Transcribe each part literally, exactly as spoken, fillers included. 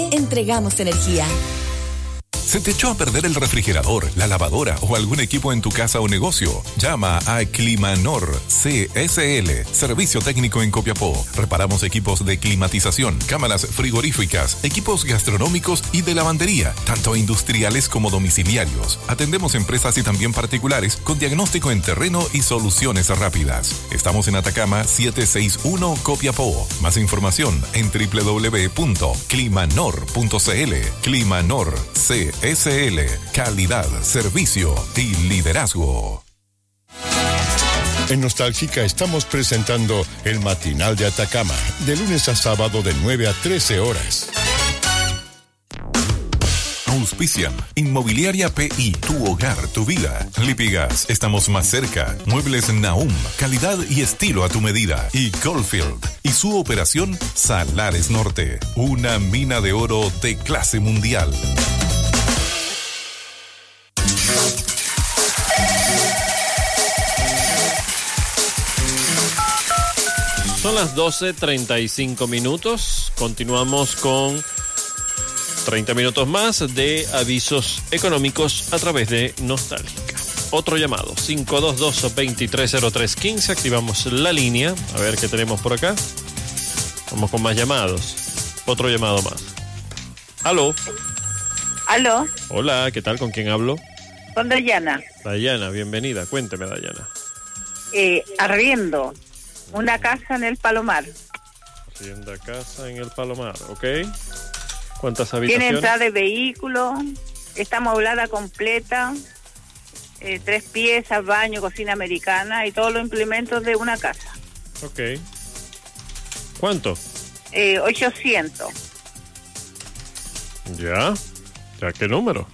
Chile, entregamos energía. ¿Se te echó a perder el refrigerador, la lavadora o algún equipo en tu casa o negocio? Llama a Climanor C S L, Servicio Técnico en Copiapó. Reparamos equipos de climatización, cámaras frigoríficas, equipos gastronómicos y de lavandería, tanto industriales como domiciliarios. Atendemos empresas y también particulares con diagnóstico en terreno y soluciones rápidas. Estamos en Atacama setecientos sesenta y uno Copiapó. Más información en doble u doble u doble u punto climanor punto c l. Climanor C S L, calidad, servicio y liderazgo. En Nostálgica estamos presentando el Matinal de Atacama, de lunes a sábado de nueve a trece horas. Auspician Inmobiliaria P I, tu hogar, tu vida. Lipigas, estamos más cerca. Muebles Nahum, calidad y estilo a tu medida. Y Goldfield y su operación Salares Norte, una mina de oro de clase mundial. Son las doce treinta y cinco minutos. Continuamos con treinta minutos más de avisos económicos a través de Nostálgica. Otro llamado, cinco dos dos, dos tres cero tres uno cinco. Activamos la línea. A ver qué tenemos por acá. Vamos con más llamados. Otro llamado más. ¿Aló? ¿Aló? Hola, ¿qué tal? ¿Con quién hablo? Con Dayana. Dayana, bienvenida. Cuénteme, Dayana. Eh, arriendo una casa en el Palomar. Arrienda casa en el Palomar, ¿ok? ¿Cuántas habitaciones? Tiene entrada de vehículo, está amoblada completa, eh, tres piezas, baño, cocina americana y todos los implementos de una casa. Ok. ¿Cuánto? Eh, ochocientos. Ya. ¿A qué número?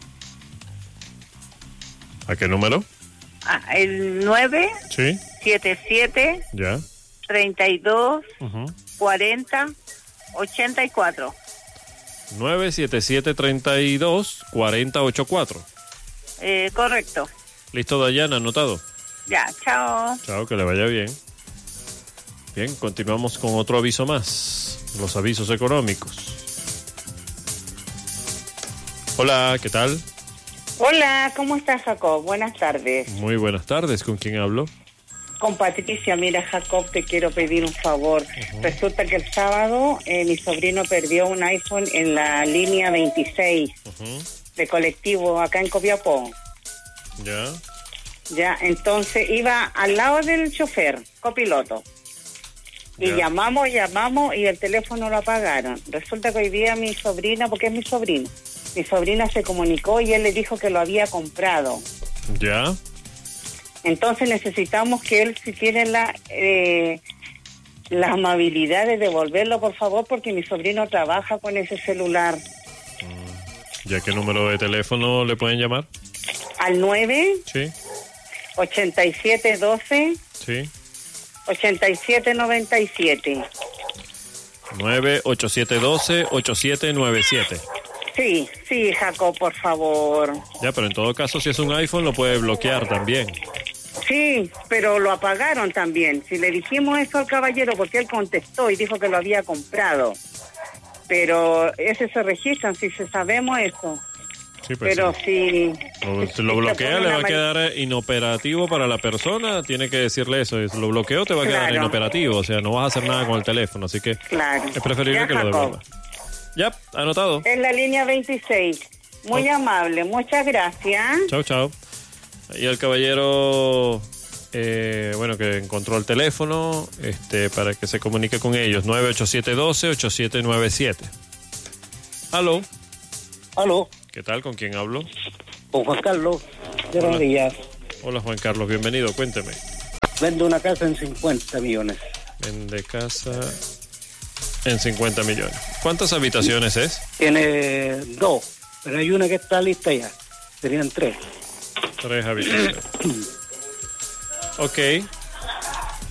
¿A qué número? Ah, el nueve Sí. siete siete Ya. treinta y dos Uh-huh. cuarenta ochenta y cuatro. nueve siete siete, treinta y dos, cuarenta ochenta y cuatro. Eh, correcto. Listo, Dayana, anotado. Ya, chao. Chao, que le vaya bien. Bien, continuamos con otro aviso más. Los avisos económicos. Hola, ¿qué tal? Hola, ¿cómo estás, Jacob? Buenas tardes. Muy buenas tardes, ¿con quién hablo? Con Patricia. Mira, Jacob, te quiero pedir un favor. Uh-huh. Resulta que el sábado eh, mi sobrino perdió un iPhone en la línea veintiséis uh-huh. de colectivo acá en Copiapó. Ya. Ya, entonces iba al lado del chofer, copiloto. Y ya. llamamos, llamamos y el teléfono lo apagaron. Resulta que hoy día mi sobrina, porque es mi sobrino, mi sobrina se comunicó y él le dijo que lo había comprado. Ya. Entonces necesitamos que él, si tiene la eh, la amabilidad de devolverlo, por favor, porque mi sobrino trabaja con ese celular. Mm. ¿Ya qué número de teléfono le pueden llamar? Al nueve Sí. ochenta y siete doce Sí. ochenta y siete noventa y siete. nueve ocho siete uno dos, ocho siete nueve siete. Sí, sí, Jacob, por favor. Ya, pero en todo caso, si es un iPhone, lo puede bloquear también. Sí, pero lo apagaron también. Si le dijimos eso al caballero, porque él contestó y dijo que lo había comprado. Pero ese se registran, si se sabemos eso. Sí, pues pero sí. si... Lo, si lo bloquea, le va a quedar inoperativo para la persona. Tiene que decirle eso. Si lo bloqueo, te va a quedar claro. inoperativo. O sea, no vas a hacer nada con el teléfono. Así que claro. es preferible ya, que Jacob. lo devuelva. Ya, anotado. Es la línea veintiséis. Muy oh. amable, muchas gracias. Chao, chao. Y el caballero, eh, bueno, que encontró el teléfono, este, para que se comunique con ellos. nueve ocho siete uno dos, ocho siete nueve siete. Aló. Aló. ¿Qué tal? ¿Con quién hablo? Con Juan Carlos de Rodillas. Hola, Juan Carlos, bienvenido, cuénteme. Vendo una casa en cincuenta millones. Vende casa en cincuenta millones. ¿Cuántas habitaciones es? Tiene dos, pero hay una que está lista ya. Serían tres. Tres habitaciones. Ok.